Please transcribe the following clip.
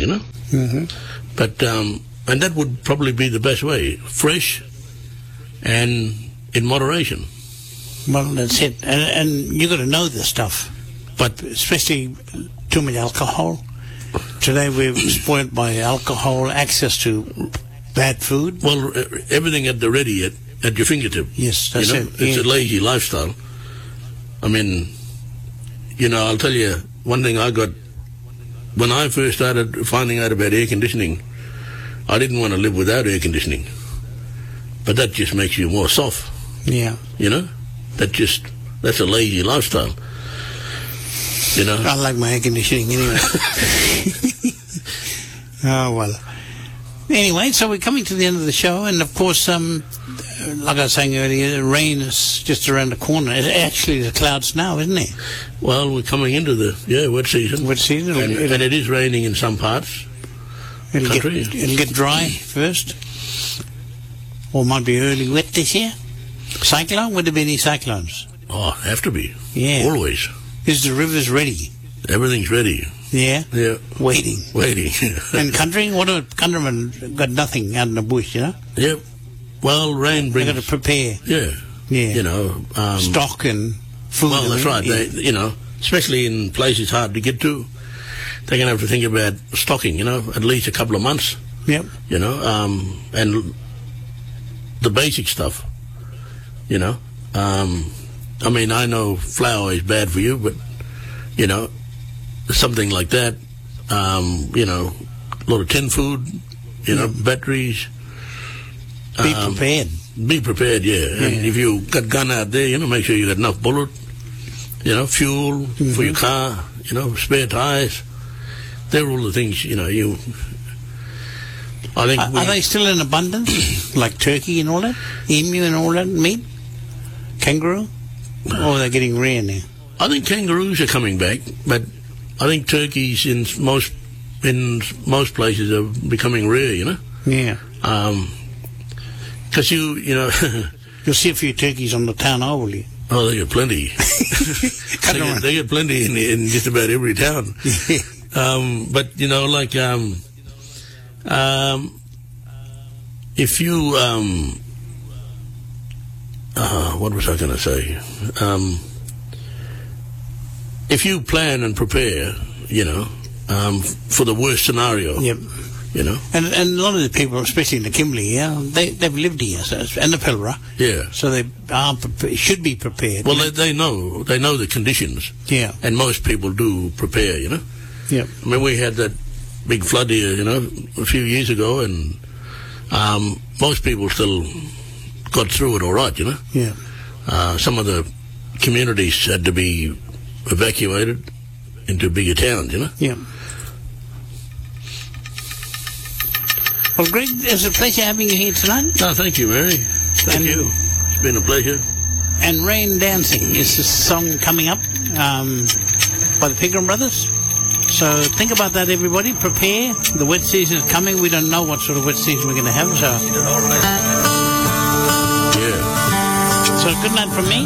you know. Mm-hmm. But and that would probably be the best way: fresh and in moderation. Well, that's it. And you got to know this stuff, but especially too much alcohol. Today we're spoiled by alcohol, access to bad food. Well, everything at the ready at your fingertip. Yes, that's you know? it. It's a lazy lifestyle. I mean, you know, I'll tell you one thing I got when I first started finding out about air conditioning. I didn't want to live without air conditioning, but that just makes you more soft. Yeah. You know, that's a lazy lifestyle. You know, I like my air conditioning anyway. Oh, well. Anyway, so we're coming to the end of the show, and of course, like I was saying earlier, the rain is just around the corner. It's actually the clouds now, isn't it? Well, we're coming into the wet season. Wet season, and it is raining in some parts. It'll get dry first, or might be early wet this year. Cyclone? Would there be any cyclones? Oh, have to be. Yeah. Always. Is the rivers ready? Everything's ready. Yeah? Yeah. Waiting. And country? What do countrymen got nothing out in the bush, you know? Yep. Well, rain brings... They've got to prepare. Yeah. Yeah. You know... stock and food. Well, that's right. Yeah. They, you know, especially in places hard to get to, they're going to have to think about stocking, you know, at least a couple of months. Yep. You know, and the basic stuff, you know. I mean, I know flour is bad for you, but, you know, something like that, you know, a lot of tin food, you know, batteries. Be prepared. Be prepared, yeah. And if you got gun out there, you know, make sure you got enough bullet, you know, fuel for your car, you know, spare tires. They're all the things, you know, I think... Are they still in abundance? Like turkey and all that? Emu and all that meat? Kangaroo? Or are they getting rare now? I think kangaroos are coming back, but I think turkeys in most places are becoming rare, you know? Yeah. Because you know... You'll see a few turkeys on the town oval here. Oh, they get plenty. they get plenty in just about every town. But, you know, like, if you, what was I going to say? If you plan and prepare, you know, for the worst scenario. Yep. You know, and a lot of the people, especially in the Kimberley, they've lived here, and the Pilbara. Yeah. So they should be prepared. Well, they know the conditions. Yeah. And most people do prepare. You know. Yeah. I mean, we had that big flood here, you know, a few years ago, and most people still got through it all right. You know. Yeah. Some of the communities had to be evacuated into bigger towns. You know. Yeah. Well, Greg, it's a pleasure having you here tonight. No, thank you, Mary. Thank you. It's been a pleasure. And Rain Dancing is the song coming up by the Pegram Brothers. So think about that, everybody. Prepare. The wet season is coming. We don't know what sort of wet season we're going to have. So, Yeah. So good night from me.